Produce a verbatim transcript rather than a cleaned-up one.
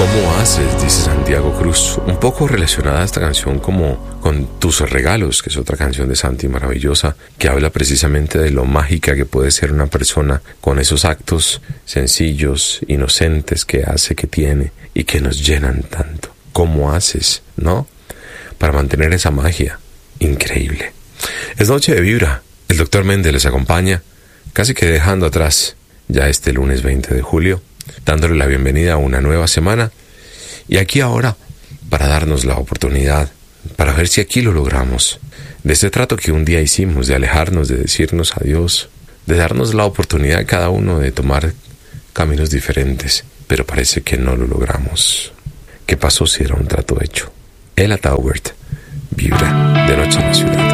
¿Cómo haces? Dice Santiago Cruz. Un poco relacionada a esta canción como con Tus regalos, que es otra canción de Santi maravillosa, que habla precisamente de lo mágica que puede ser una persona con esos actos sencillos, inocentes que hace, que tiene y que nos llenan tanto. ¿Cómo haces, no? Para mantener esa magia. Increíble. Es noche de Vibra. El doctor Méndez les acompaña, casi que dejando atrás ya este lunes veinte de julio, dándole la bienvenida a una nueva semana y aquí ahora para darnos la oportunidad, para ver si aquí lo logramos, de este trato que un día hicimos, de alejarnos, de decirnos adiós, de darnos la oportunidad cada uno de tomar caminos diferentes, pero parece que no lo logramos. ¿Qué pasó si era un trato hecho? Ella Taubert, Vibra, de noche en la ciudad.